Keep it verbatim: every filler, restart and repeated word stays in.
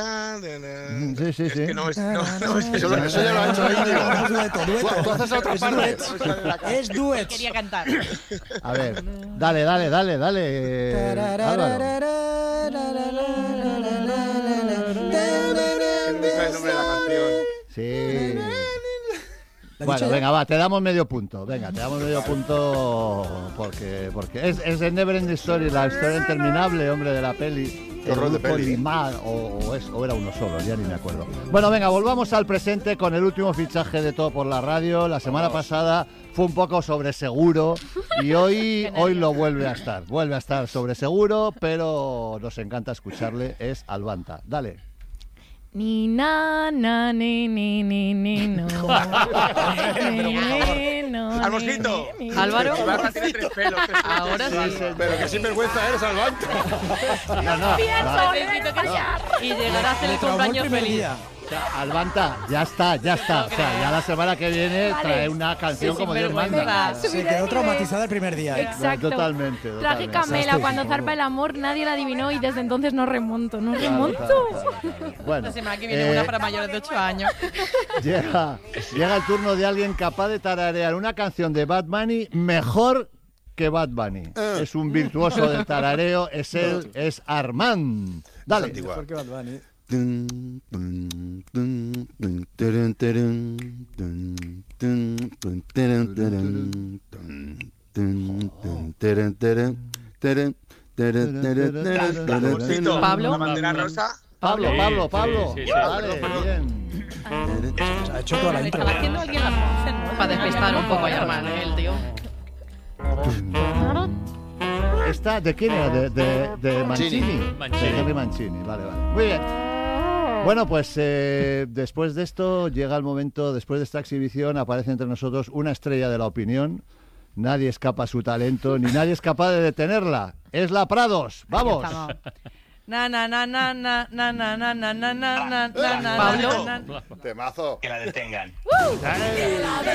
Sí, sí, sí. Es que no es... No, no, es que Eso, eso ya lo ha hecho Íñigo. Es dueto, dueto. Tú haces la otra parte. Es duet. Quería cantar. A ver, dale, dale, dale, dale. eh, Álvaro. no sabe el nombre de la canción. Sí. ¿La Bueno, dicho ya? venga, va, te damos medio punto. Venga, te damos medio punto porque porque es, es el Never Ending Story, la historia interminable, hombre, de la peli. Qué horror de grupo peli, ¿eh? Limar, o, o, es, o era uno solo, ya ni me acuerdo. Bueno, venga, volvamos al presente con el último fichaje de Todo por la Radio. La semana pasada fue un poco sobre seguro y hoy, hoy lo vuelve a estar. Vuelve a estar sobre seguro, pero nos encanta escucharle. Es Albanta. Dale. Ni na na ni ni ni ni no. Ni, ni, no, ¡Al ni, mosquito! ni, ni. Álvaro. Ibarra tiene tres pelos. Ahora sí. Pero qué sinvergüenza eres, Albanta. No, no, va. Necesito que- Y llegar a hacer el Le traumó el cumpleaños primer feliz. día. O sea, Albanta, ya está, ya está. O sea, ya la semana que viene Vale. trae una canción Sí, como Dios sinvergüenza. manda. Venga, Se subida de quedó nivel. traumatizada el primer día. ¿eh? Exacto. Totalmente, Traje totalmente. Camela, cuando Fantástico. zarpa el amor, nadie la adivinó y desde entonces no remonto, no Claro, remonto. claro, claro, claro. Bueno, La semana que viene eh, una para mayores de ocho años. llega, llega el turno de alguien capaz de tararear una canción de Bad Bunny mejor que Bad Bunny. Es un virtuoso del tarareo, es él, es Armand. Dale. antigua. Mejor que Bad Bunny. Dun, dun, dun, dun, turun, turun, dun, dun, dun, turun, turun, dun, dun, dun, turun, turun, turun, turun, turun, turun, turun, turun. Pablo. La bandera rosa. Pablo, Pablo, Pablo. Sí, sí, sí. Dale, bien. Ha hecho toda la Le intro. estaba haciendo alguien las voces, ¿no? Para despistar un poco a hermano, ¿eh? El tío. ¿Esta de quién era? De, de, de Mancini. Mancini. De Henry Mancini, vale, vale. Muy bien. Bueno, pues eh, después de esto llega el momento, después de esta exhibición aparece entre nosotros una estrella de la opinión. Nadie escapa a su talento, ni nadie es capaz de detenerla. Es la Prados. ¡Vamos! Estamos. Na na na na na na na na na na na na na na Pablo. na na. Temazo. Que la detengan.